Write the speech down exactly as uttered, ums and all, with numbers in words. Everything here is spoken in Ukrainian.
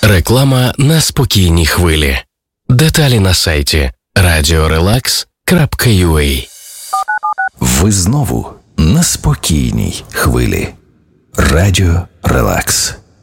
Реклама на спокійній хвилі. Деталі на сайті радіо релакс крапка ю а. Ви знову на спокійній хвилі. Радіо Релакс.